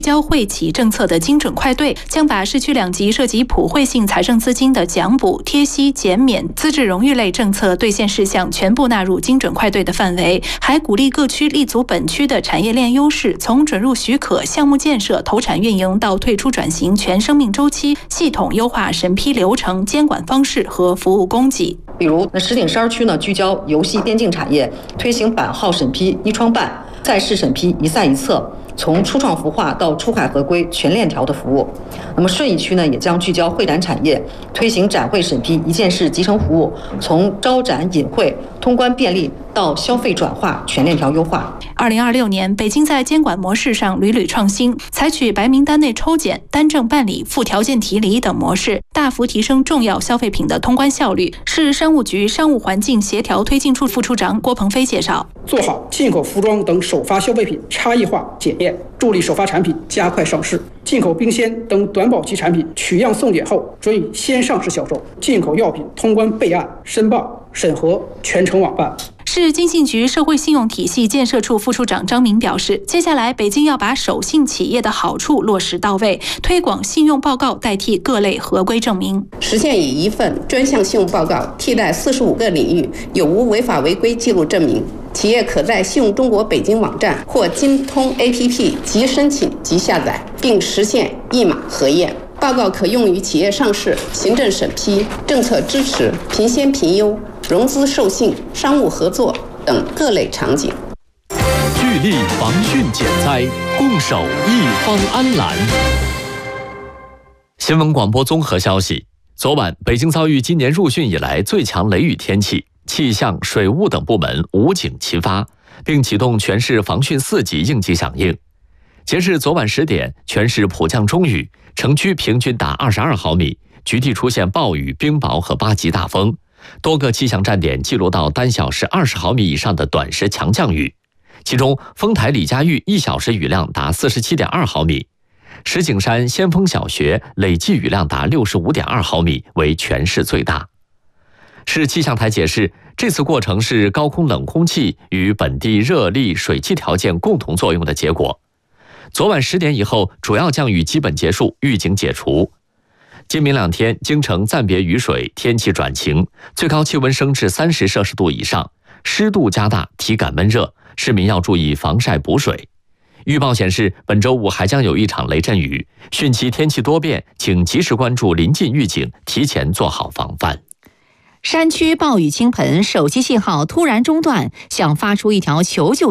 交惠企政策的精准快兑，将把市区2级涉及普惠性财政资金的奖补、贴息、减免、资质荣誉类政策兑现事项全部纳入精准快兑的范围，还鼓励各区立足本区的产业链优势，从准入许可、项目建设、投产运营到退出转型全生命周期，系统优化审批流程、监管方式和服务供给。 比如，石景山区聚焦游戏电竞产业，推行版号审批一窗办、赛事审批一赛一策。从初创孵化到出海合规全链条的服务。那么顺义区也将聚焦会展产业，推行展会审批一件事集成服务，从招展引会、通关便利到消费转化全链条优化。 2026年，北京在监管模式上屡屡创新，采取白名单内抽检、单证办理、附条件提离等模式，大幅提升重要消费品的通关效率。市商务局商务环境协调推进处副处长郭鹏飞介绍， 做好进口服装等首发消费品差异化检验，助力首发产品加快上市。进口冰鲜等短保期产品取样送检后准予先上市销售。进口药品通关备案、申报、审核全程网办。 市经信局社会信用体系建设处副处长张明表示，接下来北京要把守信企业的好处落实到位，推广信用报告代替各类合规证明， 实现以一份专项信用报告替代45个领域有无违法违规记录证明。企业可在信用中国北京网站或金通 APP 即申请即下载，并实现一码核验。报告可用于企业上市、行政审批、政策支持、评先评优、融资授信、商务合作等各类场景。 聚力防汛减灾，共守一方安澜。新闻广播综合消息：昨晚，北京遭遇今年入汛以来最强雷雨天气，气象、水务等部门武警齐发，并启动全市防汛4级应急响应。截至昨晚10点，全市普降中雨，城区平均达22毫米，局地出现暴雨、冰雹和8级大风。多个气象站点记录到单小时20毫米以上的短时强降雨，其中丰台李家峪1小时雨量达47.2毫米，石景山先锋小学累计雨量达65.2毫米，为全市最大。市气象台解释，这次过程是高空冷空气与本地热力水汽条件共同作用的结果。昨晚10点以后，主要降雨基本结束，预警解除。今明2天，京城暂别雨水，天气转晴，最高气温升至30摄氏度以上，湿度加大，体感闷热，市民要注意防晒补水。预报显示，本周5还将有一场雷阵雨，汛期天气多变，请及时关注临近预警，提前做好防范。 山区暴雨倾盆，手机信号突然中断，想发出一条求救